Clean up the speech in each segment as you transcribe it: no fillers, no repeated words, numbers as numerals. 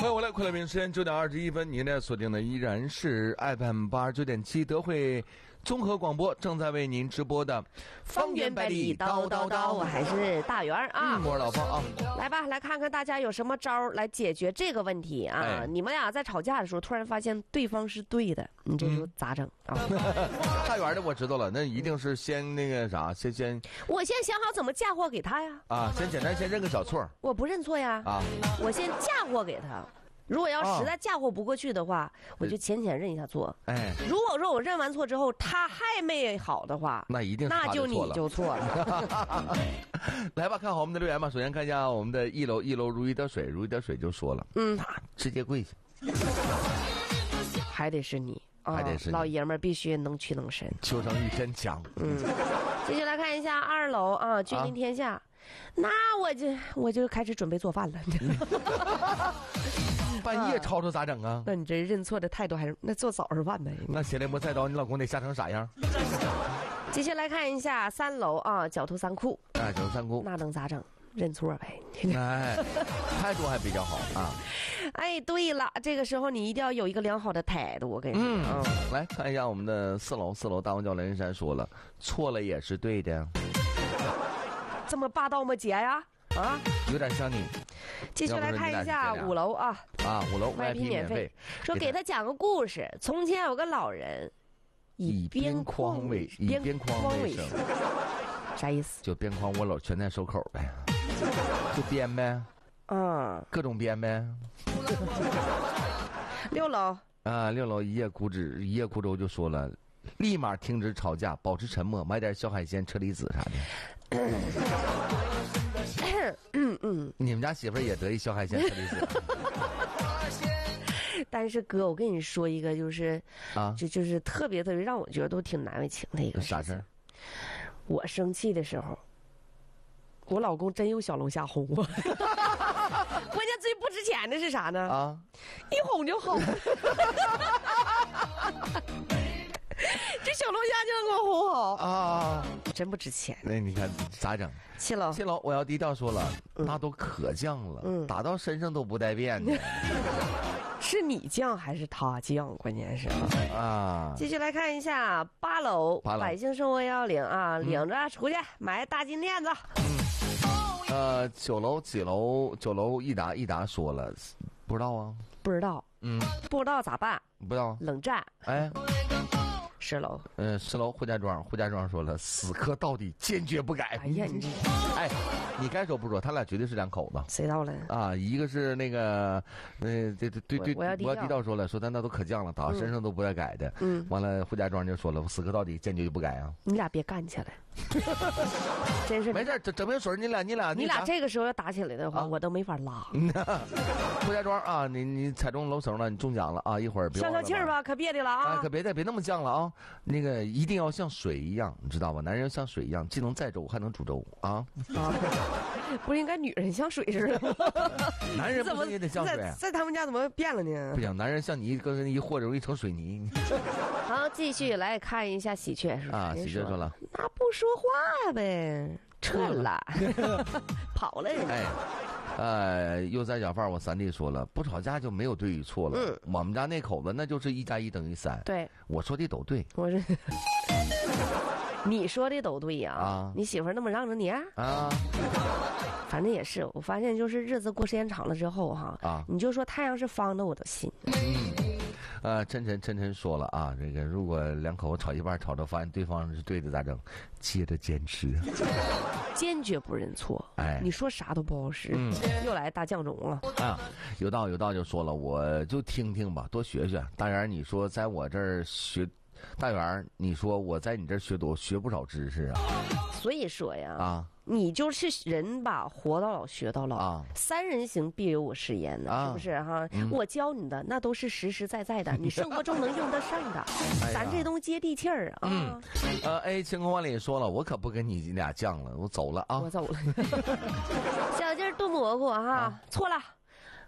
欢迎回来，快乐平时间9:21，您在锁定的依然是 FM 89.7德惠综合广播，正在为您直播的方圆百里叨叨叨，我还是大圆啊， 我是老方啊。 来吧，来看看大家有什么招来解决这个问题啊！你们俩在吵架的时候，突然发现对方是对的，你这就咋整啊？ 大圆的我知道了，那一定是先那个啥，先我先想好怎么嫁祸给他呀。 先简单先认个小错。 我不认错呀。我先嫁祸给他。如果要实在嫁祸不过去的话，我就浅浅认一下错。如果说我认完错之后他还没好的话， 那一定是那就你就错了。 来吧，看好我们的留言吧。首先看一下我们的一楼如鱼得水，如鱼得水就说了，直接跪下。 还得是你， 还得是你， 老爷们儿必须能屈能伸， 求生欲真强。 继续来看一下2楼啊，君临天下。那我就开始准备做饭了。 半夜吵吵咋整啊？ 那你这认错的态度还是那做早上饭呗？ 那写了摸菜刀，你老公得吓成啥样？ 继续来看一下3楼啊，狡兔三窟。 狡兔三窟， 那能咋整？认错呗。 态度还比较好啊。 对了，这个时候你一定要有一个良好的态度，我跟你说。 来看一下我们的4楼大王教雷山说了，错了也是对的。 这么霸道吗姐呀？ 有点像你。 继续来看一下5楼啊 ，5楼外批免费。 说给他讲个故事。从前有个老人，以边框为生，啥意思？ 就边框窝篓全在收口呗，就编呗，各种编呗。 6楼 6楼一夜哭粥就说了，立马停止吵架，保持沉默，买点小海鲜、车厘子啥的。你们家媳妇儿也得一小海鲜车厘子。 但是哥，我跟你说一个，就是就是特别让我觉得都挺难为情的一个事。 啥事儿？ 我生气的时候，我老公真用小龙虾哄我。关键最不值钱的是啥呢？一哄就好。这小龙虾就能给我哄好真不值钱。 那你看咋整 ？7楼我要低调说了，那都可犟了，打到身上都不带变的。 是你犟还是他犟？关键是继续来看一下8楼百姓生活110啊，领着出去买大金链子。 9楼一达说了，不知道啊， 不知道，不知道咋办？ 不知道， 冷战。10楼 10楼胡家庄说了，死磕到底，坚决不改。你该说不说，他俩绝对是两口子。 谁到了一个是那个对，我要低调说了，说他那都可犟了，打到身上都不带改的。完了胡家庄就说了，死磕到底，坚决不改啊。 你俩别干起来。真是没事，整瓶水，你俩这个时候要打起来的话，我都没法拉。 胡家庄啊，你踩中楼层了，你中奖了啊！一会儿别消气儿吧，可别的了啊！ 可别那么犟了啊！那个一定要像水一样，你知道吧？男人要像水一样，既能载舟还能煮粥啊！ 不是应该女人像水似的吗？ 男人不是也得像水？ 在他们家怎么变了呢？ 不行，男人像你跟人一和容易成水泥。 好，继续来看一下喜鹊喜鹊说了， 那不说话呗，撤了，跑了人。 又在小贩我3弟说了，不吵架就没有对与错了。我们家那口子那就是1加1等于3。 对， 我说的都对。 你说的都对呀。你媳妇儿那么让着你反正也是，我发现就是日子过时间长了之后你就说太阳是方的我都信。 琛说了啊，这个如果两口子吵一半，吵着发现对方是对的咋整？接着坚持， 坚决不认错。你说啥都不好使。又来大犟种了有道就说了，我就听听吧，多学学。大元，你说在我这儿学，大元，你说我在你这儿学不少知识啊。 所以说呀你就是人吧，活到老学到老3人行必有我师焉呢，是不是我教你的那都是实实在在的，你生活中能用得上的。咱这东西接地气儿晴空万里说了，我可不跟你俩犟了，我走了啊。 我走了。小鸡儿炖蘑菇错了。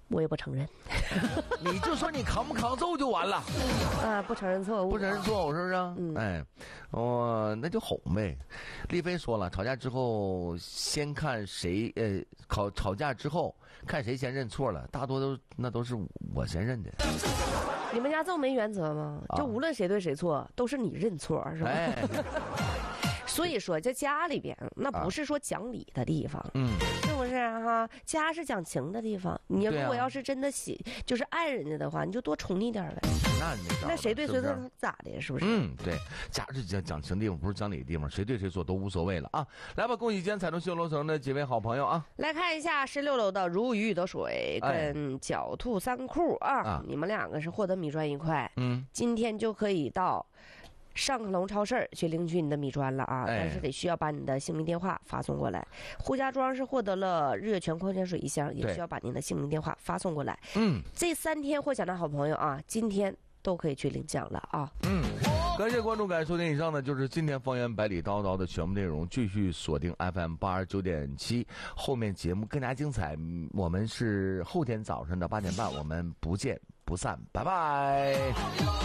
我也不承认。 你就说你扛不扛揍就完了。 啊，不承认错误， 不承认错误是不是？哎，那就哄呗。丽飞说了，吵架之后先看谁，吵架之后看谁先认错了，大多都是我先认的。 你们家这么没原则吗？就无论谁对谁错，都是你认错，是吧？ 哎所以说，在家里边，那不是说讲理的地方，是不是哈？家是讲情的地方。你如果要是真的就是爱人家的话，你就多宠你点呗。那谁对谁错咋的？是不是？ 对，家是讲情的地方，不是讲理的地方，谁对谁错都无所谓了啊！来吧，恭喜今天彩中新楼层的几位好朋友啊！ 来看一下16楼的如鱼得水跟狡兔三库啊，你们两个是获得米砖1块，今天就可以到上克隆超市去领取你的米砖了啊！但是得需要把你的姓名电话发送过来。胡家庄是获得了日月泉矿泉水1箱，也需要把您的姓名电话发送过来。这3天获奖的好朋友啊，今天都可以去领奖了啊！ 感谢关注，感谢收听。以上呢就是今天方圆百里叨叨的全部内容，继续锁定 FM 89.7，后面节目更加精彩。我们是后天早上的8点半，我们不见不散，拜拜。